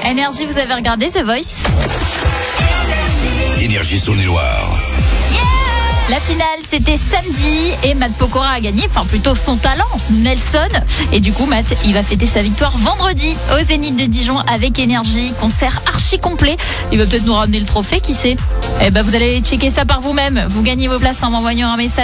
Énergie, vous avez regardé The Voice? Énergie Saône-et-Loire. La finale, c'était samedi et Matt Pokora a gagné, enfin plutôt son talent, Nelson. Et du coup, Matt, il va fêter sa victoire vendredi au Zénith de Dijon avec Énergie. Concert archi complet. Il va peut-être nous ramener le trophée, qui sait? Eh ben, vous allez checker ça par vous-même. Vous gagnez vos places en m'envoyant un message.